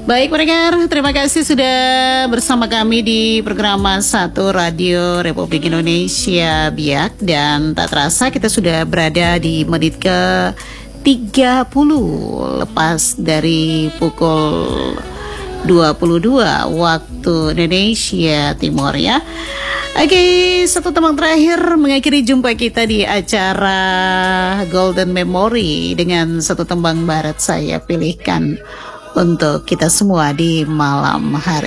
Baik pendengar, terima kasih sudah bersama kami di program Satu Radio Republik Indonesia Biak. Dan tak terasa kita sudah berada di menit ke 30 lepas dari pukul 22 waktu Indonesia Timur ya. Oke, satu tembang terakhir mengakhiri jumpa kita di acara Golden Memory dengan satu tembang barat saya pilihkan untuk kita semua di malam hari